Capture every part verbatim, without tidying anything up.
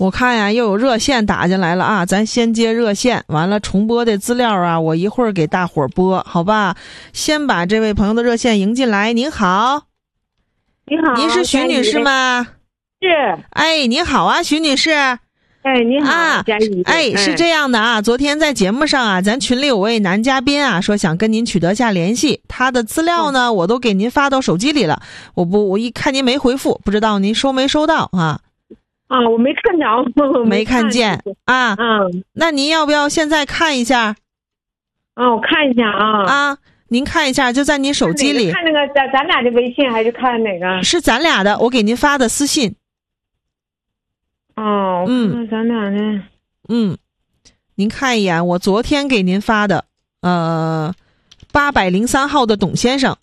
我看呀，又有热线打进来了啊，咱先接热线，完了重播的资料啊，我一会儿给大伙儿播，好吧？先把这位朋友的热线迎进来。您好， 你好， 您是徐女士吗？ 是。 哎，您好啊，徐女士。 哎，你好， 啊， 佳怡。 哎，是这样的啊，昨天在节目上啊，咱群里有位男嘉宾啊，说想跟您取得下联系，他的资料呢，嗯、我都给您发到手机里了。我不，我一看您没回复，不知道您收没收到啊？ 啊，我没看着， 没看见啊。 嗯， 那您要不要现在看一下？ 啊，我看一下啊。 啊，您看一下，就在您手机里。 看那个咱咱俩的微信还是看哪个？ 是咱俩的，我给您发的私信。 哦，嗯，咱俩的。 嗯，您看一眼，我昨天给您发的，呃，八百零三号的董先生。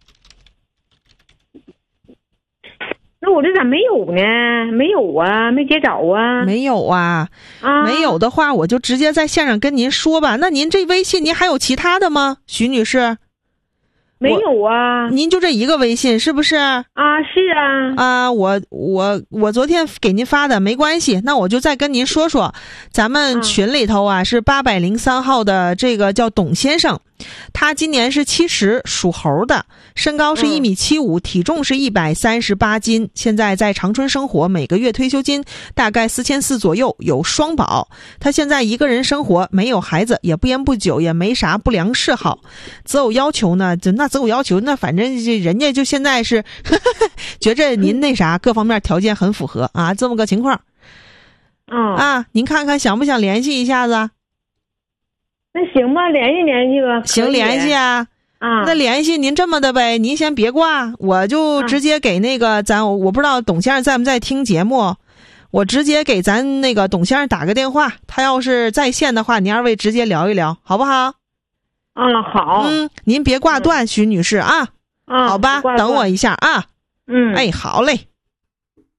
那我这咋没有呢？没有啊，没接着啊。 没有啊，啊，没有的话，我就直接在线上跟您说吧。那您这微信，您还有其他的吗，徐女士？ 没有啊， 您就这一个微信是不是？ 啊，是啊。 啊，我我我昨天给您发的，没关系。那我就再跟您说说，咱们群里头啊、嗯、是八百零三号的这个叫董先生，他今年是七十，属猴的，身高是一米七五，体重是一百三十八斤，现在在长春生活，每个月退休金大概四千四左右，有双保。他现在一个人生活，没有孩子，也不烟不酒，也没啥不良嗜好。择偶要求呢，就那择偶要求，那反正人家就现在是呵呵觉着您那啥各方面条件很符合啊，这么个情况。 嗯啊，您看看想不想联系一下子？ 那行吧，联系联系吧。 行，联系啊。 啊， 那联系您这么的呗，您先别挂，我就直接给那个咱，我不知道董先生在不在听节目，我直接给咱那个董先生打个电话，他要是在线的话，您二位直接聊一聊，好不好？ 啊，好。 嗯，您别挂断，徐女士啊。 啊， 好吧，等我一下啊。 嗯， 哎，好嘞。